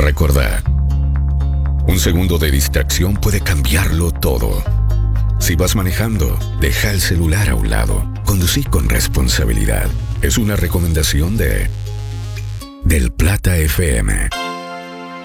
Recordá, un segundo de distracción puede cambiarlo todo. Si vas manejando, deja el celular a un lado. Conducí con responsabilidad. Es una recomendación del Plata FM.